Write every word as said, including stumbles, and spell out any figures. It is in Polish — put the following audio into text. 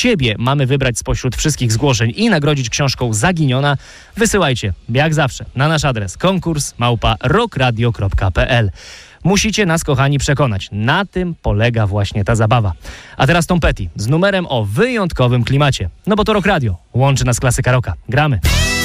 ciebie mamy wybrać spośród wszystkich zgłoszeń i nagrodzić książką Zaginiona, wysyłajcie, jak zawsze, na nasz adres konkurs małpa rockradio kropka p l. Musicie nas, kochani, przekonać. Na tym polega właśnie ta zabawa. A teraz Tom Petty z numerem o wyjątkowym klimacie. No bo to Rock Radio. Łączy nas klasyka rocka. Gramy.